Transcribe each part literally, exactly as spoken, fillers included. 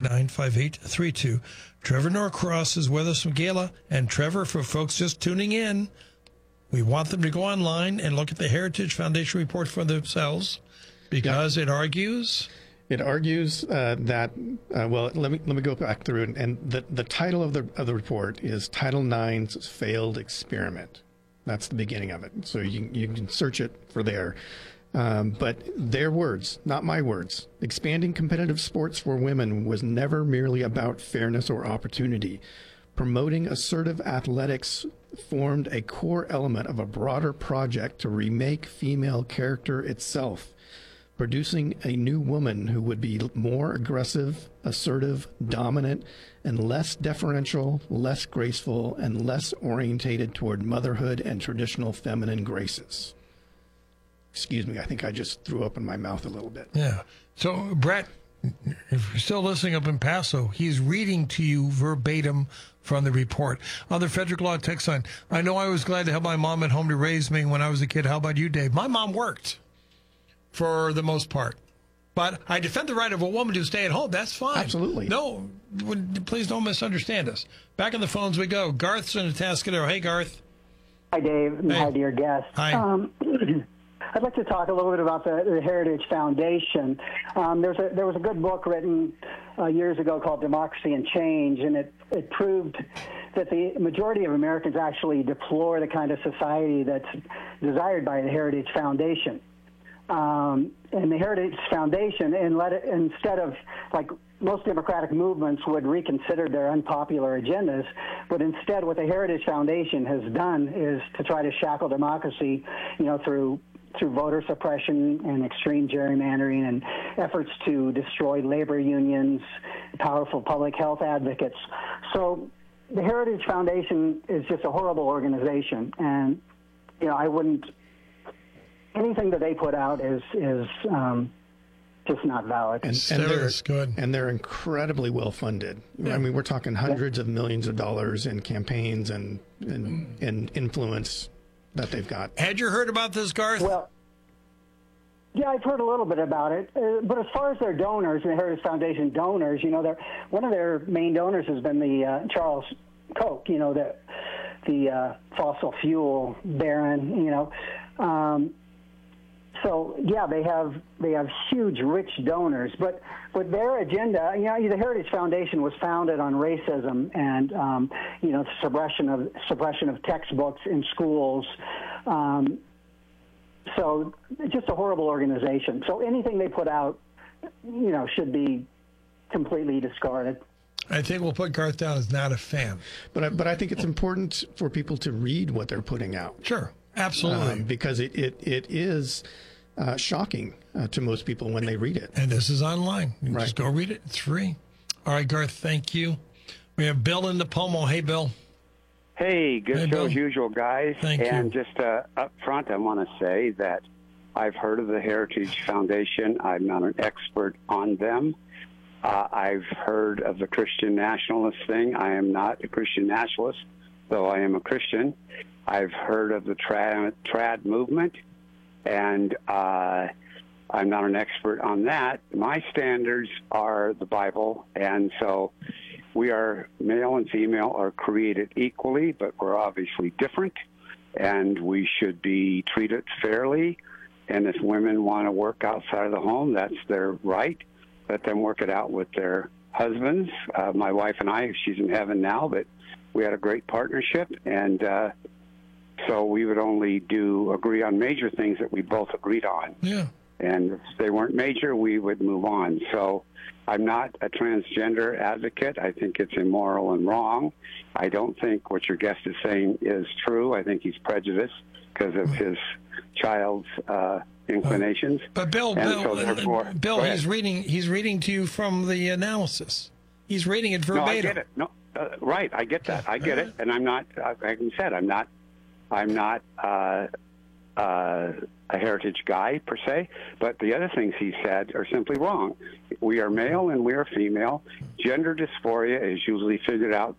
nine five eight three two. Trevor Norcross is with us from Gala. And Trevor, for folks just tuning in, we want them to go online and look at the Heritage Foundation report for themselves because yeah. it argues... It argues uh, that, uh, well, let me let me go back through it. And the, the title of the of the report is Title nine's Failed Experiment. That's the beginning of it. So you, you can search it for there. Um, but their words, not my words. Expanding competitive sports for women was never merely about fairness or opportunity. Promoting assertive athletics formed a core element of a broader project to remake female character itself. Producing a new woman who would be more aggressive, assertive, dominant, and less deferential, less graceful, and less orientated toward motherhood and traditional feminine graces. Excuse me, I think I just threw up in my mouth a little bit. Yeah. So, Brett, if you're still listening up in Paso, he's reading to you verbatim from the report. On the Frederick Law text line, I know I was glad to have my mom at home to raise me when I was a kid. How about you, Dave? My mom worked. For the most part. But I defend the right of a woman to stay at home. That's fine. Absolutely. No, please don't misunderstand us. Back on the phones we go. Garth's in Atascadero. Hey, Garth. Hi, Dave. Hey. Hi, dear guest. Hi. Um, I'd like to talk a little bit about the, the Heritage Foundation. Um, there's a, there was a good book written uh, years ago called Democracy and Change, and it, it proved that the majority of Americans actually deplore the kind of society that's desired by the Heritage Foundation. Um, and the Heritage Foundation, and let it, instead of, like most democratic movements would reconsider their unpopular agendas, but instead what the Heritage Foundation has done is to try to shackle democracy, you know, through through voter suppression and extreme gerrymandering and efforts to destroy labor unions, powerful public health advocates. So the Heritage Foundation is just a horrible organization, and, you know, I wouldn't... Anything that they put out is is um, just not valid. And, and they're good. And they're incredibly well funded. Yeah. I mean, we're talking hundreds yeah. of millions of dollars in campaigns and, and and influence that they've got. Had you heard about this, Garth? Well, yeah, I've heard a little bit about it. Uh, but as far as their donors, the Heritage Foundation donors, you know, they're, one of their main donors has been the uh, Charles Koch, you know, the the uh, fossil fuel baron, you know. Um, So yeah, they have they have huge, rich donors, but but their agenda, you know, the Heritage Foundation was founded on racism and um, you know suppression of suppression of textbooks in schools. Um, so just a horrible organization. So anything they put out, you know, should be completely discarded. I think we'll put Garth down as not a fan, but I, but I think it's important for people to read what they're putting out. Sure. Absolutely. Um, because it, it, it is uh, shocking uh, to most people when they read it. And this is online. You can right. just go read it. It's free. All right, Garth, thank you. We have Bill in Napomo. Hey, Bill. Hey, good hey, show Bill. as usual, guys. Thank and you. just uh, up front, I want to say that I've heard of the Heritage Foundation. I'm not an expert on them. Uh, I've heard of the Christian nationalist thing. I am not a Christian nationalist, though I am a Christian. I've heard of the trad, trad movement, and uh, I'm not an expert on that. My standards are the Bible, and so we are, male and female are created equally, but we're obviously different, and we should be treated fairly. And if women want to work outside of the home, that's their right. Let them work it out with their husbands. Uh, my wife and I, she's in heaven now, but we had a great partnership, and uh, so we would only do agree on major things that we both agreed on. Yeah. And if they weren't major, we would move on. So I'm not a transgender advocate. I think it's immoral and wrong. I don't think what your guest is saying is true. I think he's prejudiced because of his child's uh, inclinations. But Bill, and Bill, so therefore, Bill he's reading. He's reading to you from the analysis. He's reading it verbatim. No, I get it. No, uh, right. I get that. I get it. And I'm not. Like I said, I'm not. I'm not uh, uh, a heritage guy per se. But the other things he said are simply wrong. We are male and we are female. Gender dysphoria is usually figured out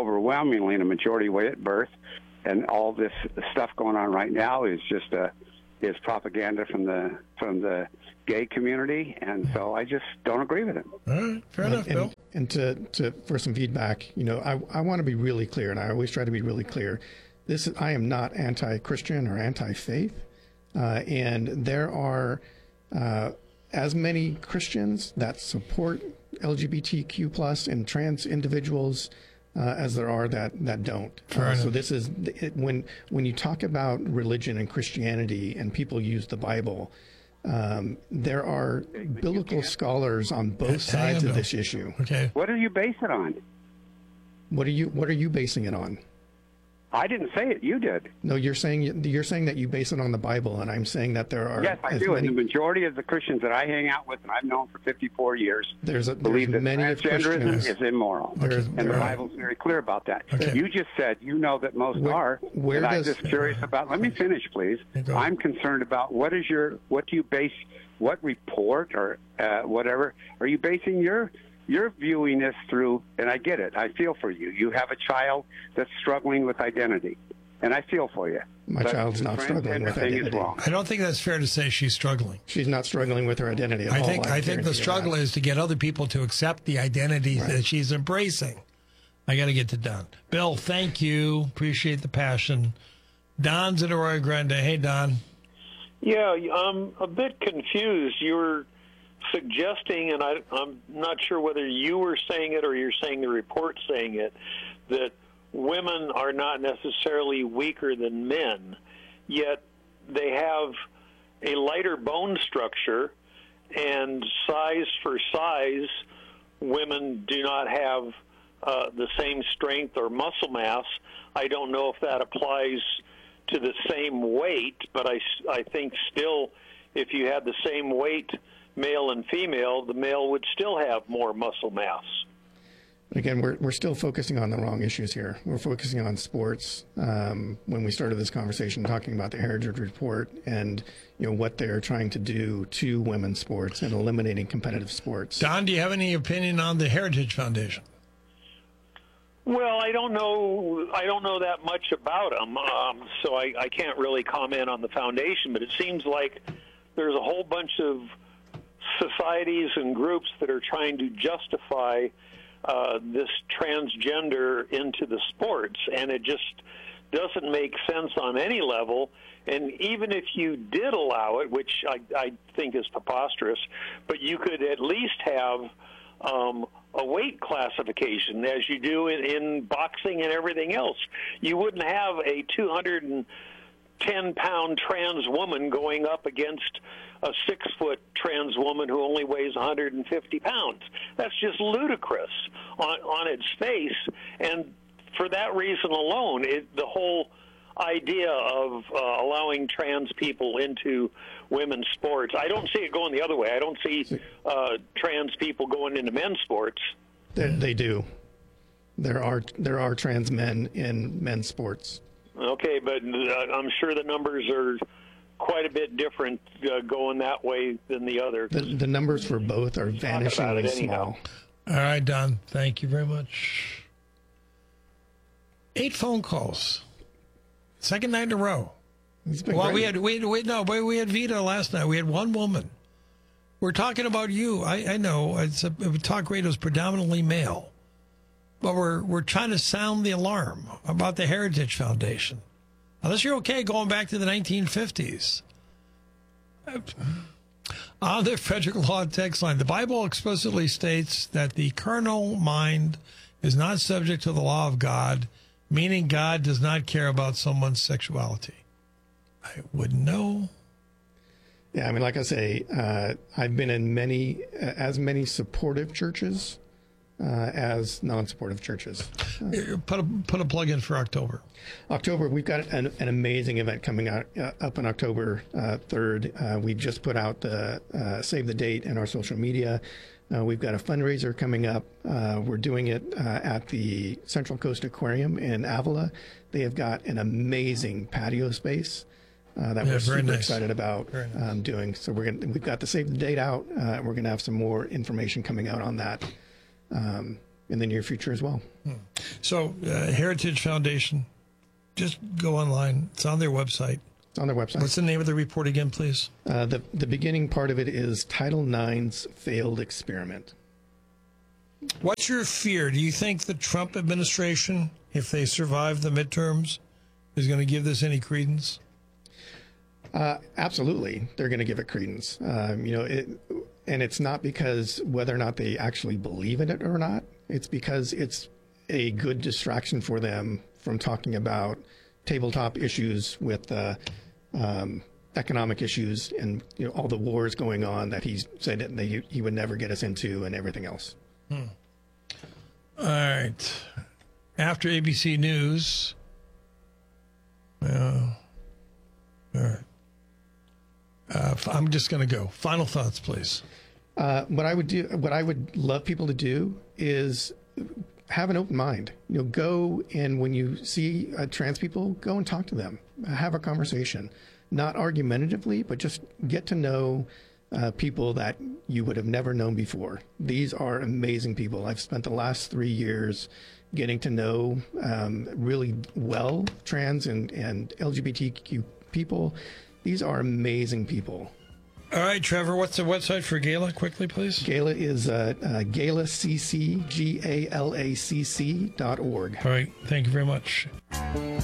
overwhelmingly in a majority way at birth. And all this stuff going on right now is just a is propaganda from the from the gay community, and so I just don't agree with it. All right, fair enough, Bill. And, and to, to for some feedback, you know, I, I want to be really clear, and I always try to be really clear. This is, I am not anti-Christian or anti-faith, uh, and there are uh, as many Christians that support L G B T Q plus and trans individuals uh, as there are that that don't. Uh, so this is it, when when you talk about religion and Christianity, and people use the Bible. Um, there are biblical scholars on both sides of this issue. Okay. What do you base it on? What are you What are you basing it on? I didn't say it. You did. No, you're saying you're saying that you base it on the Bible, and I'm saying that there are. Yes, I do. Many, and the majority of the Christians that I hang out with, and I've known for fifty-four years, there's a, believe there's that many transgenderism is immoral, There's, and the there Bible's very clear about that. Okay. You just said you know that most where, are. Where and does, I'm just curious about. Let me finish, please. I'm concerned about what is your what do you base what report or uh, whatever are you basing your You're viewing this through, and I get it. I feel for you. You have a child that's struggling with identity, and I feel for you. My but child's not struggling with thing identity. Is wrong. I don't think that's fair to say she's struggling. She's not struggling with her identity at I all. think I, think the struggle that. is to get other people to accept the identity Right. that she's embracing. I got to get to Don. Bill, thank you. Appreciate the passion. Don's in Arroyo Grande. Hey, Don. Yeah, I'm a bit confused. You were suggesting, and I, I'm not sure whether you were saying it or you're saying the report saying it, that women are not necessarily weaker than men, yet they have a lighter bone structure, and size for size, women do not have uh, the same strength or muscle mass. I don't know if that applies to the same weight, but I, I think still if you had the same weight, male and female, the male would still have more muscle mass. Again, we're we're still focusing on the wrong issues here. We're focusing on sports. Um, when we started this conversation, talking about the Heritage Report and you know what they're trying to do to women's sports and eliminating competitive sports. Don, do you have any opinion on the Heritage Foundation? Well, I don't know. I don't know that much about them, um, so I, I can't really comment on the foundation. But it seems like there's a whole bunch of societies and groups that are trying to justify uh, this transgender into the sports, and it just doesn't make sense on any level. And even if you did allow it, which I, I think is preposterous, but you could at least have um, a weight classification as you do in, in boxing and everything else. You wouldn't have a two hundred ten pound trans woman going up against a six foot trans woman who only weighs one hundred fifty pounds. That's just ludicrous on, on its face. And for that reason alone, it, the whole idea of uh, allowing trans people into women's sports, I don't see it going the other way. I don't see uh, trans people going into men's sports. They, they do. There are there are trans men in men's sports. Okay, but uh, I'm sure the numbers are quite a bit different uh, going that way than the other. The, the numbers for both are vanishingly small. All right, Don. Thank you very much. Eight phone calls. Second night in a row. Well, great. we had we, we no, but we had Vita last night. We had one woman. We're talking about you. I, I know it's a, talk radio is predominantly male, but we're we're trying to sound the alarm about the Heritage Foundation. Unless you're okay going back to the nineteen fifties. On the Frederick Law text line, the Bible explicitly states that the carnal mind is not subject to the law of God, meaning God does not care about someone's sexuality. I wouldn't know. Yeah, I mean, like I say, uh, I've been in many, uh, as many supportive churches uh, as non-supportive churches. Uh, put a put a plug in for October. October, we've got an, an amazing event coming out uh, up on October uh, third. Uh, we just put out the uh, save the date in our social media. Uh, we've got a fundraiser coming up. Uh, we're doing it uh, at the Central Coast Aquarium in Avila. They have got an amazing patio space uh, that Yeah, we're very super nice. excited about Very nice. um, doing. So we're gonna we've got the save the date out. Uh, we're gonna have some more information coming out on that um, in the near future as well. So, uh, Heritage Foundation, just go online. It's on their website. It's on their website. What's the name of the report again, please? Uh, the, the beginning part of it is Title nine's failed experiment. What's your fear? Do you think the Trump administration, if they survive the midterms, is going to give this any credence? Uh, absolutely, they're going to give it credence. Um, you know, it, and it's not because whether or not they actually believe in it or not. It's because it's a good distraction for them from talking about tabletop issues with uh, um, economic issues and, you know, all the wars going on that he's said that they, he would never get us into and everything else. Hmm. All right. After A B C News. Uh, all right. Uh, I'm just going to go. Final thoughts, please. Uh, what I would do, what I would love people to do is have an open mind. You know, go and when you see uh, trans people, go and talk to them, have a conversation, not argumentatively, but just get to know uh, people that you would have never known before. These are amazing people. I've spent the last three years getting to know um, really well trans and, and L G B T Q people. These are amazing people. All right, Trevor, what's the website for Gala? Quickly, please. Gala is uh, uh, Gala C C, G A L A C C dot org. All right, thank you very much.